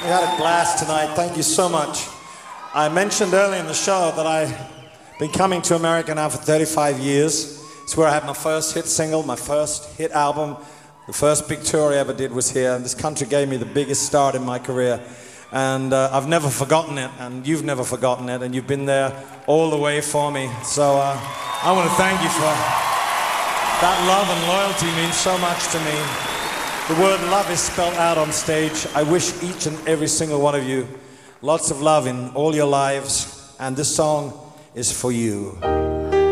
We had a blast tonight. Thank you so much. I mentioned earlier in the show that I've been coming to America now for 35 years. It's where I had my first hit single, my first hit album. The first big tour I ever did was here, and this country gave me the biggest start in my career. And I've never forgotten it, and you've never forgotten it, and you've been there all the way for me. So I want to thank you for that love and loyalty. Means so much to me. The word love is spelled out on stage. I wish each and every single one of you lots of love in all your lives, and this song is for you.